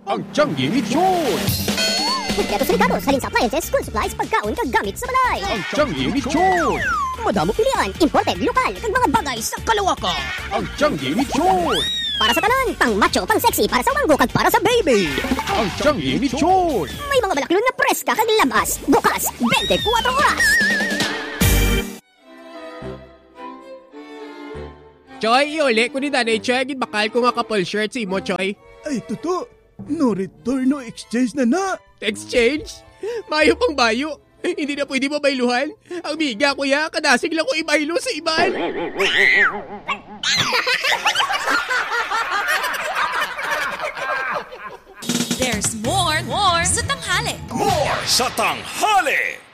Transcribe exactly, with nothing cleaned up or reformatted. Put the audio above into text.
Ang Changi Lechon! Kompletos Ricardo's, halin sa appliances, school supplies, pagkaon, kagamit sa balay. Ang Changi Lechon! Madamo pilian, imported, lokal, kag mga bagay sa kalawaka. Ang Changi Lechon! Para sa tanan, pang macho, pang sexy, para sa wanggo, kag para sa baby. Ang Changi Lechon! May mga balaklon na preska kag labas, bukas, twenty-four oras. Choy, iuli ko ni Danay Choy, agad bakal ko nga couple shirt si mo, Choy. Ay, totoo. No return, no exchange na na. Exchange? Mayo pang bayo. Hindi na pwede mabayluhan. Ang biga, kuya, kadasig lang ko ibaylo sa iban. There's more, more sa tanghali. More sa tanghali.